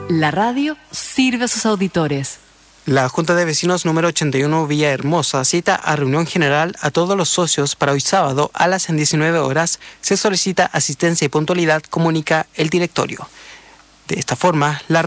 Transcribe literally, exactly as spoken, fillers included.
La radio sirve a sus auditores. La Junta de Vecinos número ochenta y uno Villahermosa cita a reunión general a todos los socios para hoy sábado a las diecinueve horas. Se solicita asistencia y puntualidad, comunica el directorio. De esta forma, la